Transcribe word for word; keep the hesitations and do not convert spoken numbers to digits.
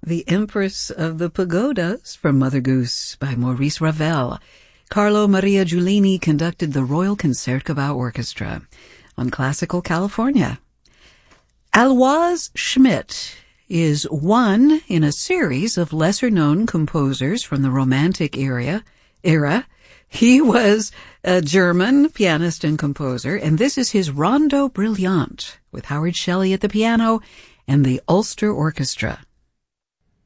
The Empress of the Pagodas from Mother Goose by Maurice Ravel. Carlo Maria Giulini conducted the Royal Concertgebouw Orchestra on Classical California. Alois Schmidt is one in a series of lesser-known composers from the Romantic era. era. He was a German pianist and composer, and this is his Rondo Brilliant with Howard Shelley at the piano and the Ulster Orchestra.